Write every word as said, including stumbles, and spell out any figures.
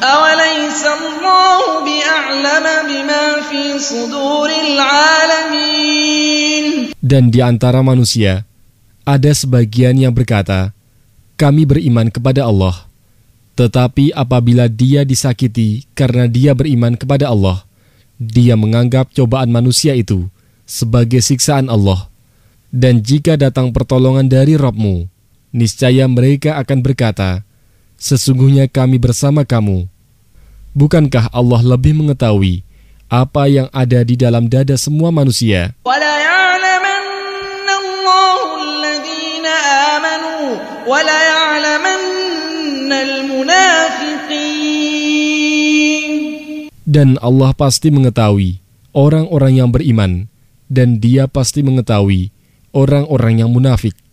أَوَلَيْسَ اللَّهُ بِأَعْلَمَ بِمَا فِي صُدُورِ الْعَالَمِينَ. Dan di antara manusia, ada sebagian yang berkata, kami beriman kepada Allah. Tetapi apabila dia disakiti karena dia beriman kepada Allah, dia menganggap cobaan manusia itu sebagai siksaan Allah. Dan jika datang pertolongan dari Rabb-Mu, niscaya mereka akan berkata, sesungguhnya kami bersama kamu. Bukankah Allah lebih mengetahui apa yang ada di dalam dada semua manusia? وَلَيَعْلَمَنَّ اللَّهُ الَّذِينَ آمَنُوا وَلَيَعْلَمَنَّ الْمُنَافِقِينَ. Dan Allah pasti mengetahui orang-orang yang beriman, dan Dia pasti mengetahui orang-orang yang munafik.